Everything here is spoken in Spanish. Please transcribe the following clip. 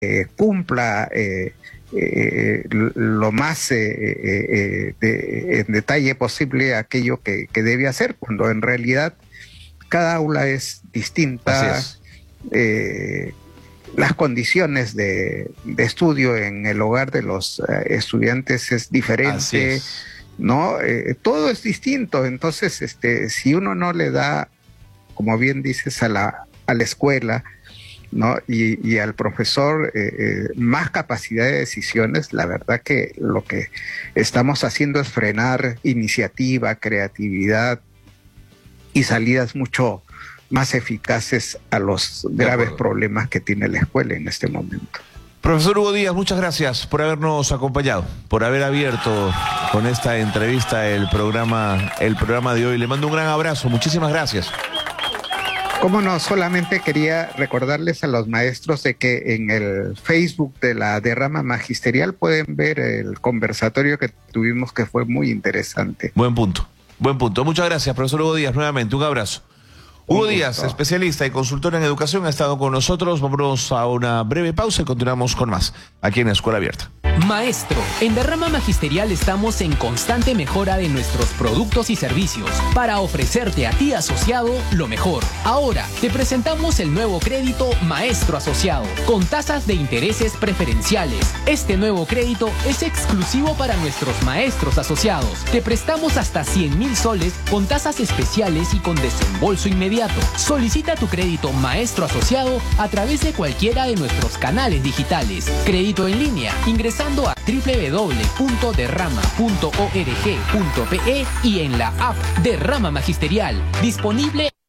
cumpla lo más en detalle posible aquello que debe hacer, cuando en realidad cada aula es distinta. Así es. Las condiciones de estudio en el hogar de los estudiantes es diferente, ¿no? Todo es distinto. Entonces, si uno no le da, como bien dices, a la escuela, ¿no? y al profesor más capacidad de decisiones, la verdad que lo que estamos haciendo es frenar iniciativa, creatividad y salidas mucho más eficaces a los graves problemas que tiene la escuela en este momento. Profesor Hugo Díaz, muchas gracias por habernos acompañado, por haber abierto con esta entrevista el programa de hoy. Le mando un gran abrazo, muchísimas gracias. Cómo no, solamente quería recordarles a los maestros de que en el Facebook de la Derrama Magisterial pueden ver el conversatorio que tuvimos, que fue muy interesante. Buen punto. Muchas gracias, profesor Hugo Díaz, nuevamente, un abrazo. Hugo Díaz, especialista y consultor en educación, ha estado con nosotros. Vámonos a una breve pausa y continuamos con más aquí en Escuela Abierta. Maestro, en Derrama Magisterial estamos en constante mejora de nuestros productos y servicios para ofrecerte a ti asociado lo mejor. Ahora te presentamos el nuevo crédito Maestro Asociado con tasas de intereses preferenciales. Este nuevo crédito es exclusivo para nuestros maestros asociados. Te prestamos hasta 100.000 soles con tasas especiales y con desembolso inmediato. Solicita tu crédito Maestro Asociado a través de cualquiera de nuestros canales digitales. Crédito en línea, ingresando a www.derrama.org.pe y en la app Derrama Magisterial, disponible